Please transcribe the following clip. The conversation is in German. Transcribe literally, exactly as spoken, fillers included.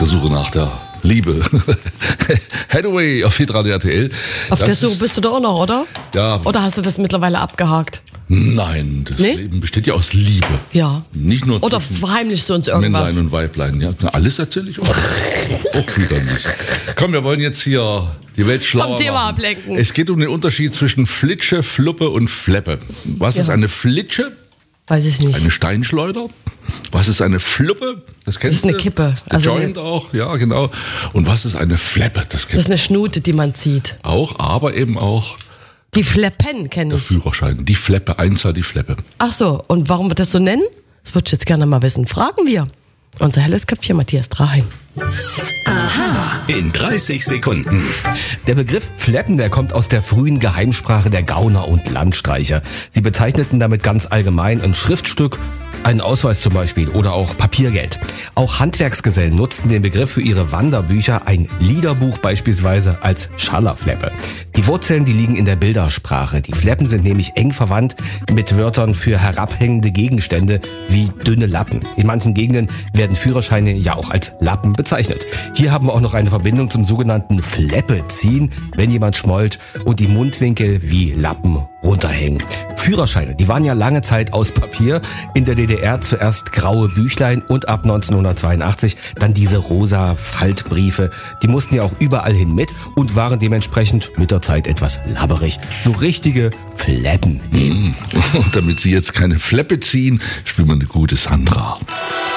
der Suche nach der Liebe. Hathaway auf Hitradio R T L. Auf das der Suche ist, bist du doch auch noch, oder? Ja. Oder hast du das mittlerweile abgehakt? Nein, das Nee? Leben besteht ja aus Liebe. Ja. Nicht nur Oder zwischen verheimlichst du uns irgendwas? Männlein und Weiblein. Ja, na, alles erzähle ich auch. Auch wieder nicht. Komm, wir wollen jetzt hier die Welt schlauer Vom Thema machen. ablenken. Es geht um den Unterschied zwischen Flitsche, Fluppe und Fleppe. Was Ja. ist eine Flitsche? Weiß ich nicht. Eine Steinschleuder. Was ist eine Fluppe? Das kennst Das ist eine du. Kippe. Der Also Joint auch, ja genau. Und was ist eine Fleppe? Das Das kennst ist eine Schnute, die man zieht. du auch, aber eben auch Die Fleppen kenne der ich. Führerschein. Die Fleppe, Einzahl die Fleppe. Ach so, und warum wir das so nennen? Das würde ich jetzt gerne mal wissen. Fragen wir unser helles Köpfchen Matthias Draheim. In dreißig Sekunden. Der Begriff Fleppen, der kommt aus der frühen Geheimsprache der Gauner und Landstreicher. Sie bezeichneten damit ganz allgemein ein Schriftstück, einen Ausweis zum Beispiel oder auch Papiergeld. Auch Handwerksgesellen nutzten den Begriff für ihre Wanderbücher, ein Liederbuch beispielsweise, als Schallerfleppe. Die Wurzeln, die liegen in der Bildersprache. Die Fleppen sind nämlich eng verwandt mit Wörtern für herabhängende Gegenstände wie dünne Lappen. In manchen Gegenden werden Führerscheine ja auch als Lappen bezeichnet. Hier haben wir auch noch eine Verbindung zum sogenannten Fleppe ziehen, wenn jemand schmollt und die Mundwinkel wie Lappen runterhängen. Führerscheine, die waren ja lange Zeit aus Papier. In der D D R zuerst graue Büchlein und ab neunzehnhundertzweiundachtzig dann diese rosa Faltbriefe. Die mussten ja auch überall hin mit und waren dementsprechend mit der Zeit etwas labberig. So richtige Fleppen. Und damit Sie jetzt keine Fleppe ziehen, spielen wir eine gute Sandra.